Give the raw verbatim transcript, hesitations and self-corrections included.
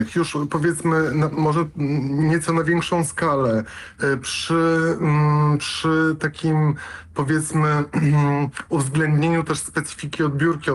już powiedzmy na, może nieco na większą skalę, e, przy, mm, przy takim powiedzmy uwzględnieniu też specyfiki odbiórki